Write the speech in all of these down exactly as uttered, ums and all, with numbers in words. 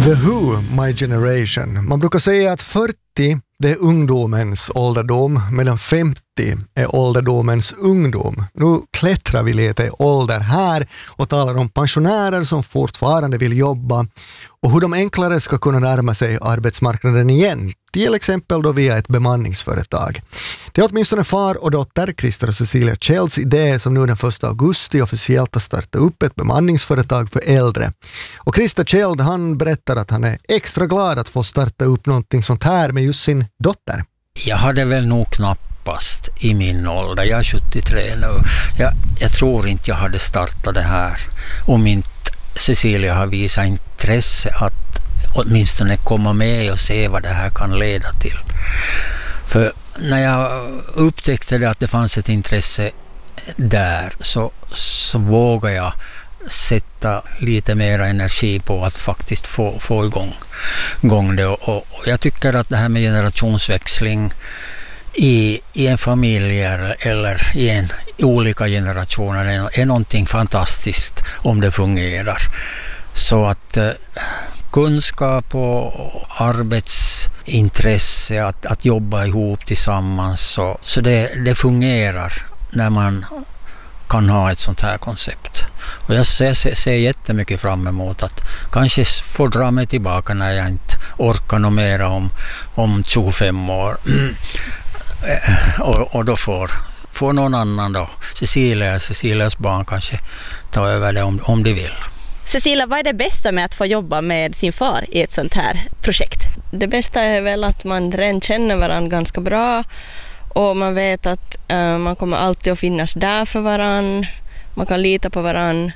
The Who, My Generation. Man brukar säga att fyrtio det är ungdomens ålderdom, medan femtio är ålderdomens ungdom. Nu klättrar vi lite i ålder här och talar om pensionärer som fortfarande vill jobba och hur de enklare ska kunna närma sig arbetsmarknaden igen, till exempel då via ett bemanningsföretag. Det är åtminstone far och dotter, Christer och Cecilia Kjells idé som nu den första augusti officiellt har startat upp ett bemanningsföretag för äldre. Och Christer Kjell, han berättar att han är extra glad att få starta upp någonting sånt här med just sin dotter. Jag hade väl nog knappast i min ålder, jag är sjuttiotre nu. Jag, jag tror inte jag hade startat det här om inte Cecilia har visat intresse att åtminstone komma med och se vad det här kan leda till. För när jag upptäckte det att det fanns ett intresse där så, så vågade jag sätta lite mer energi på att faktiskt få, få igång, igång det. Och, och jag tycker att det här med generationsväxling i, i en familj eller i, en, i olika generationer är, är någonting fantastiskt om det fungerar. Så att eh, kunskap och arbetsintresse, att, att jobba ihop tillsammans, så, så det, det fungerar när man kan ha ett sånt här koncept. Och jag ser, ser, ser jättemycket fram emot att kanske få dra mig tillbaka när jag inte orkar något mera om, om tjugofem år. och, och då får, får någon annan då, Cecilia, Cecilias barn kanske ta över det om, om de vill. Cecilia, vad är det bästa med att få jobba med sin far i ett sånt här projekt? Det bästa är väl att man redan känner varandra ganska bra och man vet att uh, man kommer alltid att finnas där för varandra. Man kan lita på varandra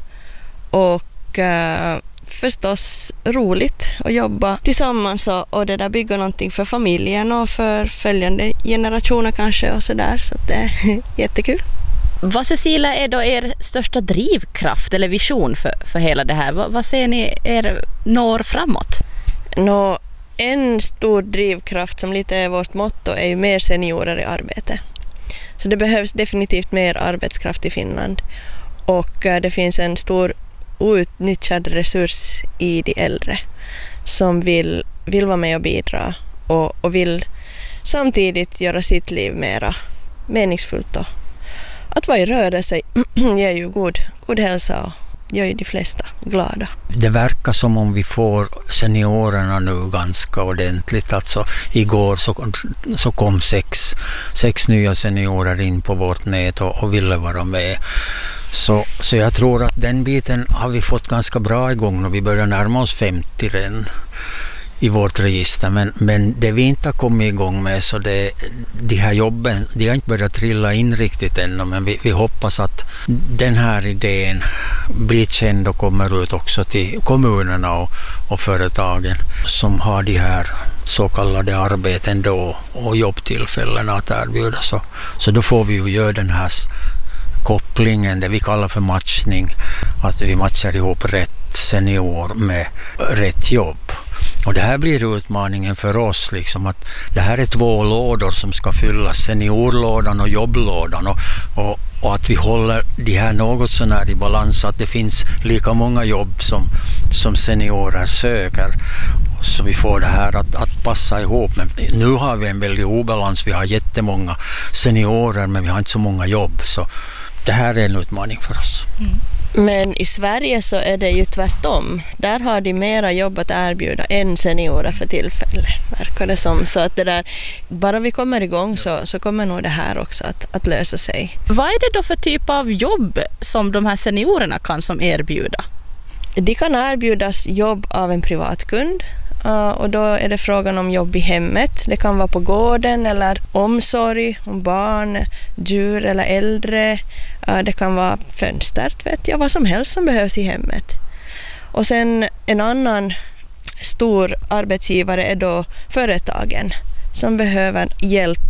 och uh, förstås roligt att jobba tillsammans och, och det där bygga någonting för familjen och för följande generationer kanske och sådär, så att det är jättekul. Vad, Cecilia, är då er största drivkraft eller vision för, för hela det här? Vad, vad ser ni er når framåt? Nå, en stor drivkraft som lite är vårt motto är ju mer seniorer i arbete. Så det behövs definitivt mer arbetskraft i Finland. Och det finns en stor outnyttjad resurs i de äldre som vill, vill vara med och bidra och, och vill samtidigt göra sitt liv mera meningsfullt. Och att vara i rörelse ger ju god, god hälsa och gör ju de flesta glada. Det verkar som om vi får seniorerna nu ganska ordentligt. Alltså igår så, så kom sex, sex nya seniorer in på vårt nät och, och ville vara med. Så, så jag tror att den biten har vi fått ganska bra igång och vi börjar närma oss femtio redan i vårt register, men, men det vi inte har kommit igång med, så det, de här jobben, de har inte börjat trilla in riktigt ännu, men vi, vi hoppas att den här idén blir känd och kommer ut också till kommunerna och, och företagen som har de här så kallade arbeten då och jobbtillfällen att erbjuda. Så, så då får vi ju göra den här kopplingen, det vi kallar för matchning, att vi matchar ihop rätt senior med rätt jobb. Och det här blir utmaningen för oss, liksom att det här är två lådor som ska fyllas, seniorlådan och jobblådan, och, och, och att vi håller det här något så när i balans så att det finns lika många jobb som, som seniorer söker. Så vi får det här att, att passa ihop. Men nu har vi en väldigt obalans, vi har jättemånga seniorer men vi har inte så många jobb, så det här är en utmaning för oss. Mm. Men i Sverige så är det ju tvärtom. Där har de mera jobb att erbjuda än seniorer för tillfälle, verkar det som. Så att det där, bara vi kommer igång så, så kommer nog det här också att, att lösa sig. Vad är det då för typ av jobb som de här seniorerna kan som erbjuda? De kan erbjudas jobb av en privatkund. Uh, och då är det frågan om jobb i hemmet. Det kan vara på gården eller omsorg om barn, djur eller äldre. Uh, det kan vara fönster, vet jag, vad som helst som behövs i hemmet. Och sen en annan stor arbetsgivare är då företagen som behöver hjälp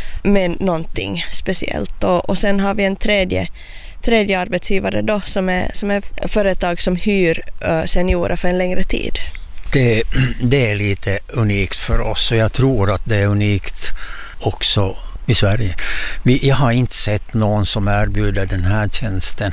med någonting speciellt. Och, och sen har vi en tredje tredje arbetsgivare då som är, som är företag som hyr uh, seniorer för en längre tid. Det, det är lite unikt för oss och jag tror att det är unikt också i Sverige. Vi, jag har inte sett någon som erbjuder den här tjänsten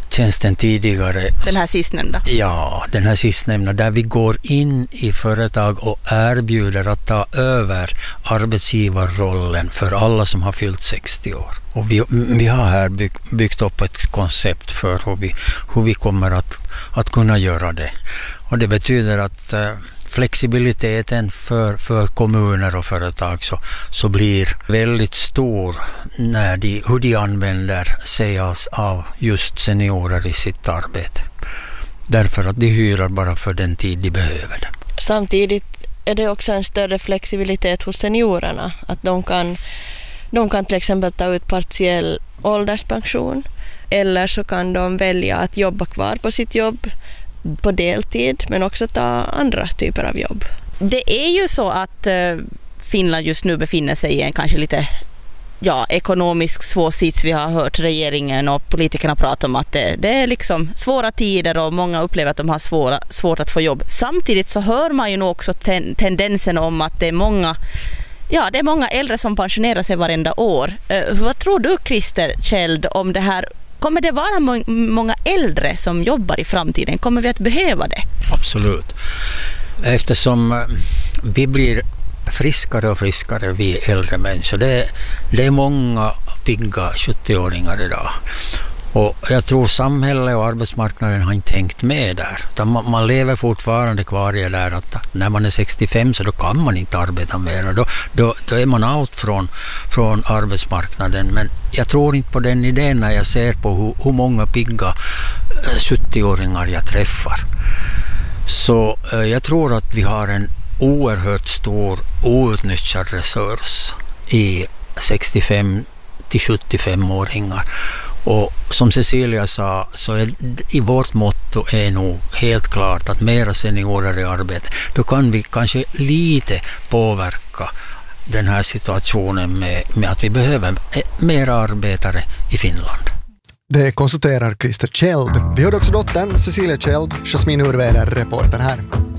tjänsten tidigare. Den här sistnämnda? Ja, den här sistnämnda där vi går in i företag och erbjuder att ta över arbetsgivarrollen för alla som har fyllt sextio år. Och vi, vi har här bygg, byggt upp ett koncept för hur vi, hur vi kommer att, att kunna göra det. Och det betyder att eh, flexibiliteten för, för kommuner och företag så, så blir väldigt stor när de, hur de använder sig av, av just seniorer i sitt arbete. Därför att de hyrar bara för den tid de behöver det. Samtidigt är det också en större flexibilitet hos seniorerna. Att de kan, de kan till exempel ta ut partiell ålderspension eller så kan de välja att jobba kvar på sitt jobb på deltid men också ta andra typer av jobb. Det är ju så att eh, Finland just nu befinner sig i en kanske lite ja, ekonomisk svår sits. Vi har hört regeringen och politikerna prata om att det, det är liksom svåra tider och många upplever att de har svåra, svårt att få jobb. Samtidigt så hör man ju nog också ten, tendensen om att det är många ja, det är många äldre som pensionerar sig varenda år. Eh, vad tror du, Christer Kjeld, om det här? Kommer det vara må- många äldre som jobbar i framtiden? Kommer vi att behöva det? Absolut. Eftersom vi blir friskare och friskare, vi äldre människor. Det, det är många pigga sjuttio-åringar idag. Och jag tror samhället och arbetsmarknaden har inte hängt med där. Man, man lever fortfarande kvar i det där att när man är sextiofem så då kan man inte arbeta mer. Då, då, då är man out från, från arbetsmarknaden. Men jag tror inte på den idén när jag ser på hur, hur många pigga sjuttio-åringar jag träffar. Så eh, jag tror att vi har en oerhört stor outnyttjad resurs i sextiofem till sjuttiofem-åringar. Och som Cecilia sa så är i vårt motto är nog helt klart att mera seniorer i arbete. Då kan vi kanske lite påverka den här situationen med, med att vi behöver mera arbetare i Finland. Det konstaterar Christer Kjeld. Vi hörde också dottern Cecilia Kjeld, Jasmin Urväder, reporter här.